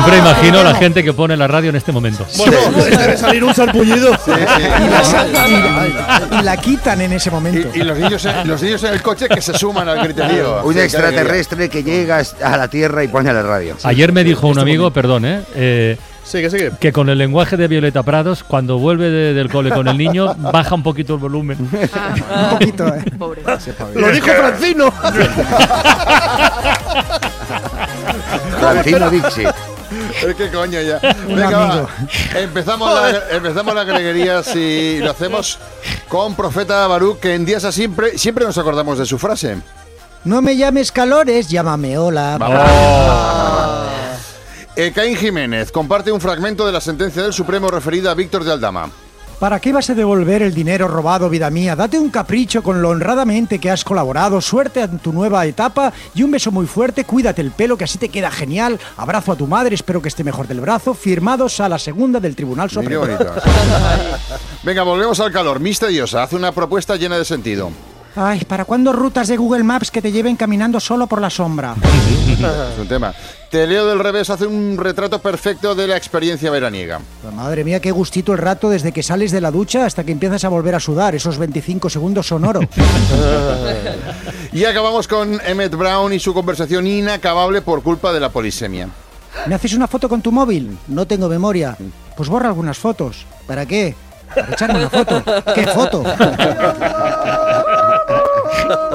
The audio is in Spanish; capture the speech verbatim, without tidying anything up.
siempre imagino la gente que pone la radio en este momento. Bueno, debe salir un sarpullido. Sí, sí. Y, la, sal- y, la, y la quitan en ese momento. Y, y los, niños en, los niños en el coche que se suman al griterío. Un Sí, extraterrestre que llega a la Tierra y pone la radio. Ayer me dijo un amigo, perdón, ¿eh? eh Sigue, sigue. que con el lenguaje de Violeta Prados, cuando vuelve de- del cole con el niño, baja un poquito el volumen. Un poquito, ¿eh? Pobre. Lo dijo Francino. Francino Dixit. Es que coño ya. Un Venga, va. amigo. Empezamos, la, empezamos las greguerías y lo hacemos con Profeta Baruch, que en días así siempre, siempre nos acordamos de su frase. No me llames calores, llámame hola. Eh, Caín Jiménez comparte un fragmento de la sentencia del Supremo referida a Víctor de Aldama. ¿Para qué vas a devolver el dinero robado, vida mía? Date un capricho con lo honradamente que has colaborado. Suerte en tu nueva etapa y un beso muy fuerte. Cuídate el pelo, que así te queda genial. Abrazo a tu madre, espero que esté mejor del brazo. Firmados a la segunda del Tribunal Mira qué Supremo. bonito. Venga, volvemos al calor. Misteriosa, hace una propuesta llena de sentido. Ay, ¿para cuándo rutas de Google Maps que te lleven caminando solo por la sombra? Es un tema. Te leo del revés, hace un retrato perfecto de la experiencia veraniega. Madre mía, qué gustito el rato desde que sales de la ducha hasta que empiezas a volver a sudar. Esos veinticinco segundos son oro. Y acabamos con Emmett Brown y su conversación inacabable por culpa de la polisemia. ¿Me haces una foto con tu móvil? No tengo memoria. Pues borra algunas fotos. ¿Para qué? Para echarme una foto. ¿Qué foto?